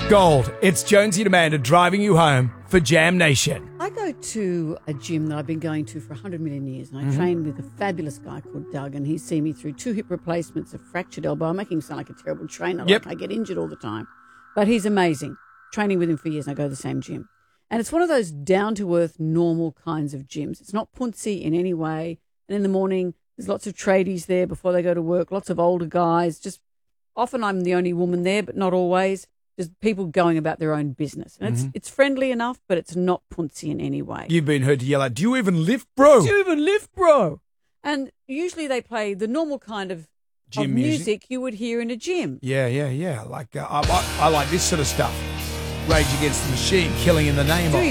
Gold. It's Jonesy and Amanda driving you home for Jam Nation. I go to a gym that I've been going to for 100 million years, and I train with a fabulous guy called Doug, and he's seen me through 2 hip replacements, a fractured elbow. I'm making him sound like a terrible trainer. Yep. Like I get injured all the time. But he's amazing. Training with him for years, and I go to the same gym. And it's one of those down-to-earth, normal kinds of gyms. It's not punsy in any way. And in the morning, there's lots of tradies there before they go to work, lots of older guys. Just often I'm the only woman there, but not always. Just people going about their own business. And it's friendly enough, but it's not punsy in any way. You've been heard to yell out, "Do you even lift, bro?" Do you even lift, bro? And usually they play the normal kind of Gym music you would hear in a gym. Yeah. Like I like this sort of stuff. Rage Against the Machine, Killing in the Name Do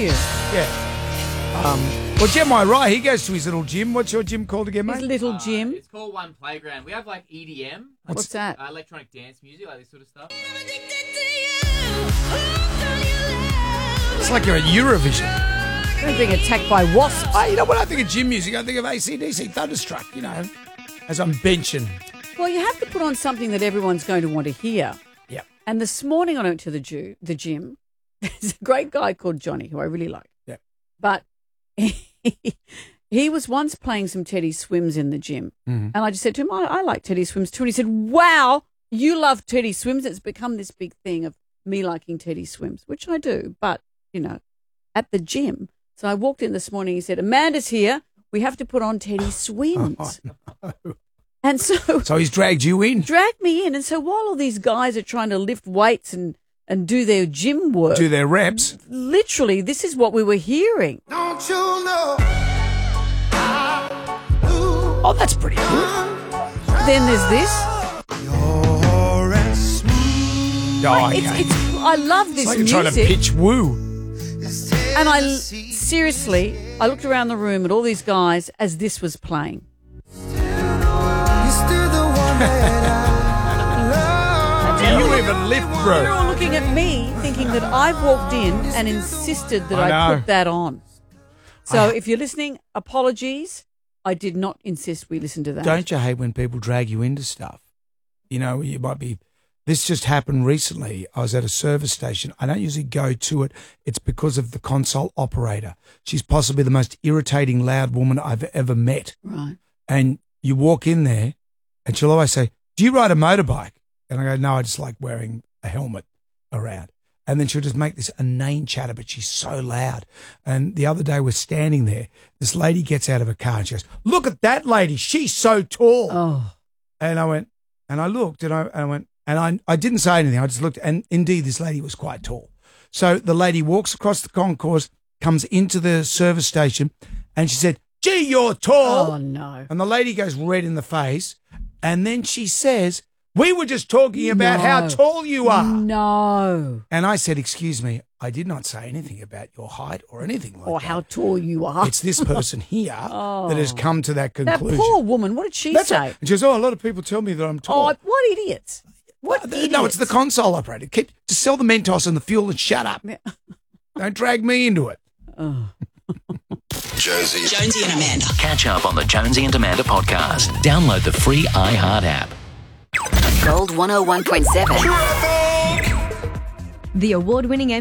of. you? Yeah. Well, Jeremiah Wright, he goes to his little gym. What's your gym called again, mate? His little gym. It's called One Playground. We have like EDM. What's that? Electronic dance music, like this sort of stuff. It's like you're at Eurovision. They're being attacked by wasps. You know what I think of gym music? I think of AC/DC, Thunderstruck, as I'm benching. Well, you have to put on something that everyone's going to want to hear. Yeah. And this morning I went to the gym. There's a great guy called Johnny who I really like. Yeah. But he was once playing some Teddy Swims in the gym. Mm-hmm. And I just said to him, I like Teddy Swims too. And he said, wow, you love Teddy Swims. It's become this big thing of me liking Teddy Swims, which I do. But, at the gym. So I walked in this morning. He said, Amanda's here. We have to put on Teddy Swims. Oh, no. And So he's dragged you in. Dragged me in. And so while all these guys are trying to lift weights and do their gym work, Do their reps. literally, this is what we were hearing. Don't you know? Oh, that's pretty good. Then there's this. You're as smooth Oh, okay. I love this It's like you're music. trying to pitch woo. as And I Tennessee. seriously, I looked around the room at all these guys as this was playing. You're still the one that I love. Do you even lift, They're bro? all looking at me thinking that I've walked in and insisted that I I know. put that on. So if you're listening, apologies. I did not insist we listen to that. Don't you hate when people drag you into stuff? You might be. This just happened recently. I was at a service station. I don't usually go to it. It's because of the console operator. She's possibly the most irritating, loud woman I've ever met. Right. And you walk in there, and she'll always say, "Do you ride a motorbike?" And I go, "No, I just like wearing a helmet around." And then she'll just make this inane chatter, but she's so loud. And the other day we're standing there. This lady gets out of her car and she goes, "Look at that lady. She's so tall." Oh, And I went, and I looked, and I went, and I didn't say anything. I just looked, and indeed, this lady was quite tall. So the lady walks across the concourse, comes into the service station, and she said, "Gee, you're tall." oh no. And the lady goes red in the face, and then she says, "We were just talking about how No. tall you are." No. And I said, "Excuse me, I did not say anything about your height or anything like Or that. how tall you are. It's this person here that has come to that That conclusion." poor woman, what did she That's say? right. And she goes, "Oh, a lot of people tell me that I'm tall." Oh, what idiots. What idiots. No, it's the console operator. Just sell the Mentos and the fuel and shut up. Don't drag me into it. Jonesy and Amanda. Catch up on the Jonesy and Amanda podcast. Download the free iHeart app. Gold 101.7. The award-winning